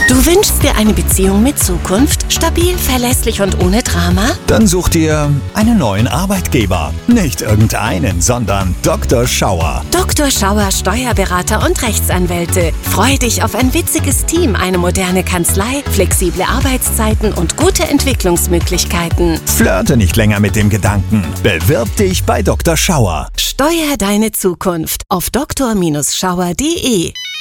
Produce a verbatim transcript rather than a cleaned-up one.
Du wünschst dir eine Beziehung mit Zukunft? Stabil, verlässlich und ohne Drama? Dann such dir einen neuen Arbeitgeber. Nicht irgendeinen, sondern Doktor Schauer. Doktor Schauer Steuerberater und Rechtsanwälte. Freu dich auf ein witziges Team, eine moderne Kanzlei, flexible Arbeitszeiten und gute Entwicklungsmöglichkeiten. Flirte nicht länger mit dem Gedanken. Bewirb dich bei Doktor Schauer. Steuer deine Zukunft auf doktor Schauer punkt de.